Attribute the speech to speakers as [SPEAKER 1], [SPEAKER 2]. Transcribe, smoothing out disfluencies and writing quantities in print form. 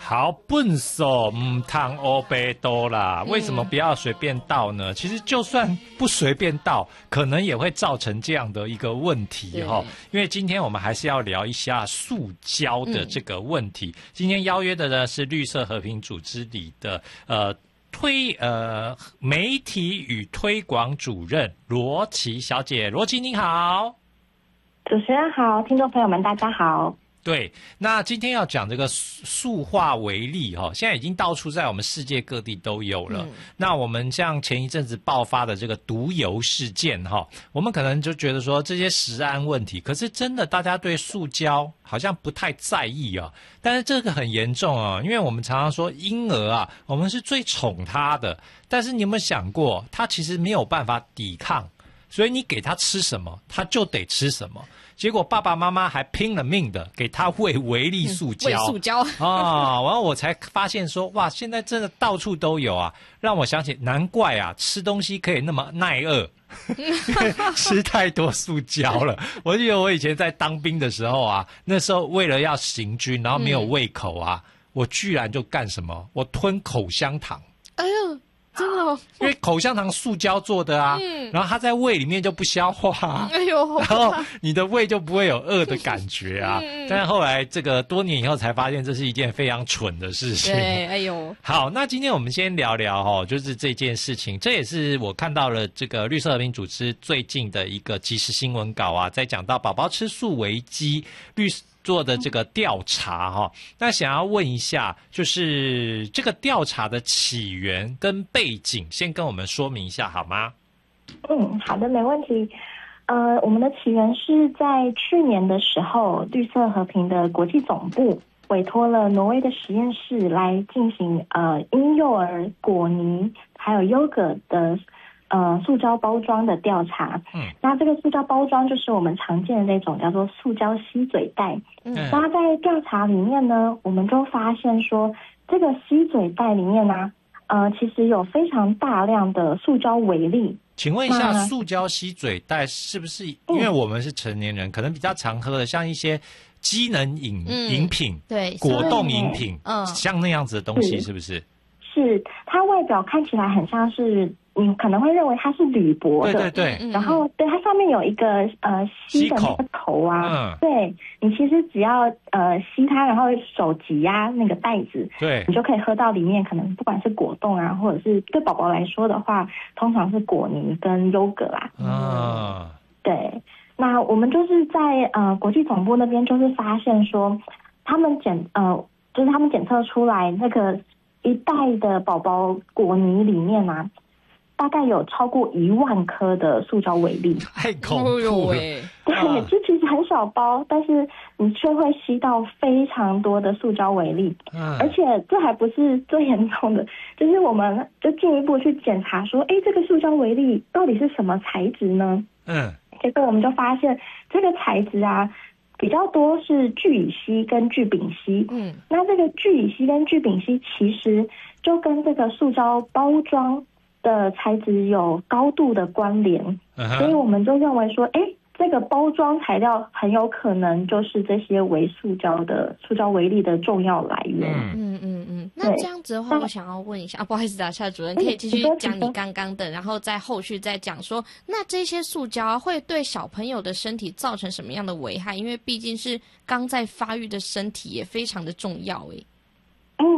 [SPEAKER 1] 好，笨手汤欧贝多啦，为什么不要随便倒呢？其实就算不随便倒，可能也会造成这样的一个问题哈。因为今天我们还是要聊一下塑胶的这个问题。今天邀约的呢是绿色和平组织里的媒体与推广主任罗琦小姐，罗琦您好。
[SPEAKER 2] 主持人好，听众朋友们大家好。
[SPEAKER 1] 对，那今天要讲这个塑化微粒哈，现在已经到处在我们世界各地都有了。那我们像前一阵子爆发的这个毒油事件哈，我们可能就觉得说这些食安问题，可是真的大家对塑胶好像不太在意啊。但是这个很严重啊，因为我们常常说婴儿啊，我们是最宠他的，但是你有没有想过，他其实没有办法抵抗，所以你给他吃什么，他就得吃什么。结果爸爸妈妈还拼了命的给他喂微粒塑胶，
[SPEAKER 3] 喂塑胶
[SPEAKER 1] 啊！然后我才发现说，哇，现在真的到处都有啊，让我想起难怪啊，吃东西可以那么耐饿，吃太多塑胶了。我记得我以前在当兵的时候啊，那时候为了要行军，然后没有胃口啊，我居然就干什么？我吞口香糖。
[SPEAKER 3] 哎呦！真的哦，
[SPEAKER 1] 因为口香糖塑胶做的啊，然后它在胃里面就不消化，
[SPEAKER 3] 哎呦，
[SPEAKER 1] 然后你的胃就不会有饿的感觉啊。但是后来这个多年以后才发现，这是一件非常蠢的事情。
[SPEAKER 3] 对，哎呦，
[SPEAKER 1] 好，那今天我们先聊聊哈，就是这件事情，这也是我看到了这个绿色和平组织最近的一个即时新闻稿啊，在讲到宝宝吃素危机做的这个调查哈，那想要问一下，就是这个调查的起源跟背景，先跟我们说明一下好吗？
[SPEAKER 2] 好的，没问题。我们的起源是在去年的时候，绿色和平的国际总部委托了挪威的实验室来进行婴幼儿果泥还有优格的塑胶包装的调查。那这个塑胶包装就是我们常见的那种叫做塑胶吸嘴袋。那在调查里面呢，我们就发现说，这个吸嘴袋里面呢，其实有非常大量的塑胶微粒。
[SPEAKER 1] 请问一下，塑胶吸嘴袋是不是因为我们是成年人，可能比较常喝的，像一些机能饮品、
[SPEAKER 3] 对，
[SPEAKER 1] 果冻饮品，像那样子的东西，是不是？
[SPEAKER 2] 是，它外表看起来很像是，你可能会认为它是铝箔的，
[SPEAKER 1] 对，
[SPEAKER 2] 然后对它上面有一个吸的那个头啊，对，你其实只要吸它，然后手挤压那个袋子，
[SPEAKER 1] 对，
[SPEAKER 2] 你就可以喝到里面，可能不管是果冻啊，或者是对宝宝来说的话，通常是果泥跟优格啦。对，那我们就是在国际总部那边就是发现说，他们检测出来那个一袋的宝宝果泥里面啊，大概有超过1万颗的塑胶微粒，
[SPEAKER 1] 太恐怖了。
[SPEAKER 2] 对，这其实很小包，但是你却会吸到非常多的塑胶微粒。而且这还不是最严重的，就是我们就进一步去检查说，这个塑胶微粒到底是什么材质呢？结果我们就发现这个材质啊，比较多是聚乙烯跟聚丙烯。那这个聚乙烯跟聚丙烯其实就跟这个塑胶包装的材质有高度的关联，所以我们就认为说，这个包装材料很有可能就是这些微塑胶微粒的重要来源。
[SPEAKER 3] 那这样子的话，我想要问一下，不好意思啊，夏主任，可以继续讲你刚刚的，然后在后续再讲说，那这些塑胶会对小朋友的身体造成什么样的危害？因为毕竟是刚在发育的身体也非常的重要。